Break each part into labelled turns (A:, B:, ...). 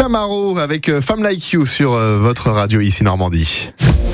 A: Camaro avec Femme Like You sur votre radio ici Normandie.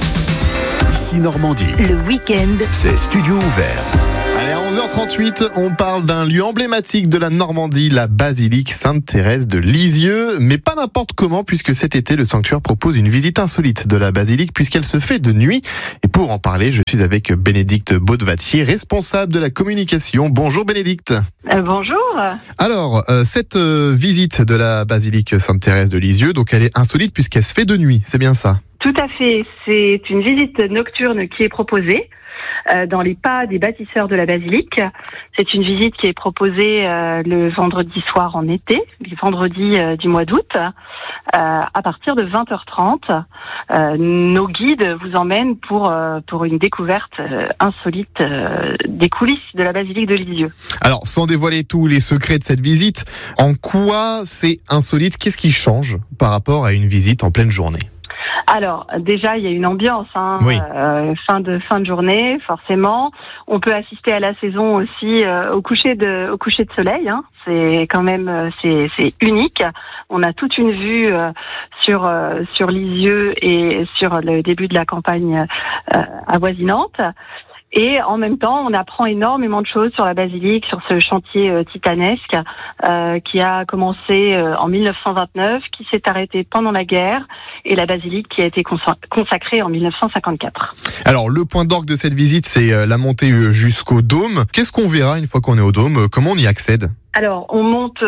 B: Ici Normandie.
C: Le week-end,
B: C'est studio ouvert.
A: Allez, à 11h38, on parle d'un lieu emblématique de la Normandie, la basilique Sainte-Thérèse de Lisieux, mais pas n'importe comment, puisque cet été, le sanctuaire propose une visite insolite de la basilique, puisqu'elle se fait de nuit. Et pour en parler, je suis avec Bénédicte Baudevatier, responsable de la communication. Bonjour Bénédicte.
D: Bonjour.
A: Alors, cette visite de la basilique Sainte-Thérèse de Lisieux, donc elle est insolite puisqu'elle se fait de nuit, c'est bien ça?
D: Tout à fait. C'est une visite nocturne qui est proposée dans les pas des bâtisseurs de la basilique. C'est une visite qui est proposée le vendredi soir en été, le vendredi du mois d'août, à partir de 20h30. Nos guides vous emmènent pour une découverte insolite des coulisses de la basilique de Lisieux.
A: Alors, sans dévoiler tous les secrets de cette visite, en quoi c'est insolite? Qu'est-ce qui change par rapport à une visite en pleine journée?
D: Alors, déjà, il y a une ambiance,
A: Oui.
D: fin de journée, forcément. On peut assister à la saison aussi au coucher de soleil. C'est quand même, c'est unique. On a toute une vue sur Lisieux et sur le début de la campagne avoisinante. Et en même temps, on apprend énormément de choses sur la basilique, sur ce chantier titanesque qui a commencé en 1929, qui s'est arrêté pendant la guerre, et la basilique qui a été consacrée en 1954.
A: Alors, le point d'orgue de cette visite, c'est la montée jusqu'au dôme. Qu'est-ce qu'on verra une fois qu'on est au dôme? Comment on y accède?
D: Alors, on monte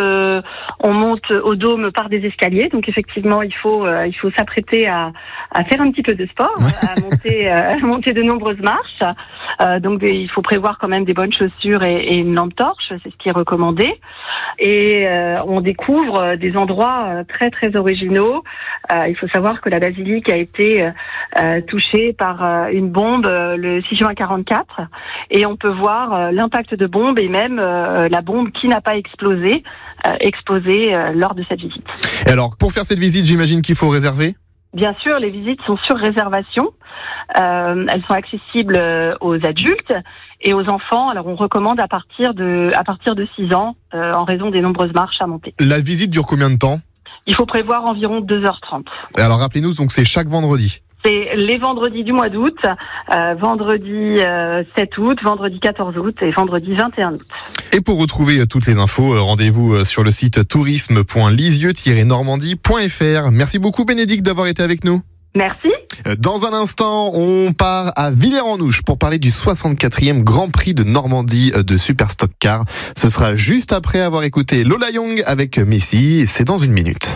D: au dôme par des escaliers, donc effectivement, il faut s'apprêter à faire un petit peu de sport, à monter de nombreuses marches. Donc, il faut prévoir quand même des bonnes chaussures et une lampe torche, c'est ce qui est recommandé. Et on découvre des endroits très très originaux. Il faut savoir que la basilique a été touchée par une bombe le 6 juin 44, et on peut voir l'impact de bombe et même la bombe qui n'a pas explosé lors de cette visite.
A: Et alors, pour faire cette visite, j'imagine qu'il faut réserver?
D: Bien sûr, les visites sont sur réservation. Elles sont accessibles aux adultes et aux enfants. Alors, on recommande à partir de 6 ans, en raison des nombreuses marches à monter. La
A: visite dure combien de temps?
D: Il faut prévoir environ 2h30.
A: Alors, rappelez-nous, donc c'est chaque vendredi?
D: C'est les vendredis du mois d'août, vendredi 7 août, vendredi 14 août et vendredi 21 août.
A: Et pour retrouver toutes les infos, rendez-vous sur le site tourisme.lisieux-normandie.fr. Merci beaucoup Bénédicte d'avoir été avec nous.
D: Merci.
A: Dans un instant, on part à Villers-en-Ouche pour parler du 64e Grand Prix de Normandie de Super Stock Car. Ce sera juste après avoir écouté Lola Young avec Messi. C'est dans une minute.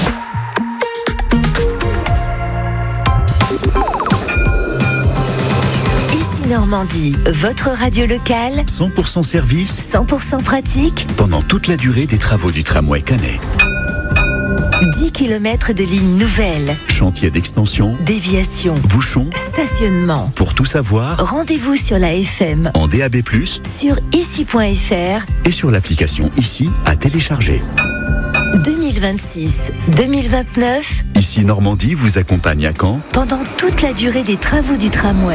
C: Normandie, votre radio locale,
B: 100% service,
C: 100% pratique,
B: pendant toute la durée des travaux du tramway Canet.
C: 10 km de lignes nouvelles,
B: Chantier d'extension,
C: déviation,
B: bouchons,
C: stationnement.
B: Pour tout savoir,
C: Rendez-vous sur la FM,
B: en DAB+,
C: sur ici.fr
B: et sur l'application Ici à télécharger.
C: 2026-2029,
B: Ici Normandie vous accompagne à Caen
C: pendant toute la durée des travaux du tramway.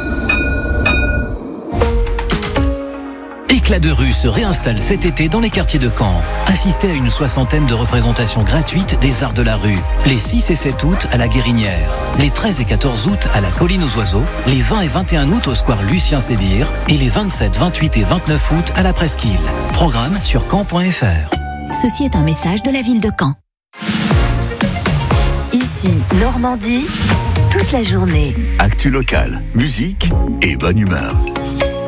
E: Éclat de rue se réinstalle cet été dans les quartiers de Caen. Assistez à une 60aine de représentations gratuites des arts de la rue. Les 6 et 7 août à la Guérinière, les 13 et 14 août à la Colline aux Oiseaux, les 20 et 21 août au square Lucien Sébire et les 27, 28 et 29 août à la Presqu'île. Programme sur caen.fr.
F: Ceci est un message de la ville de Caen.
C: Ici, Normandie, toute la journée.
B: Actu local, musique et bonne humeur.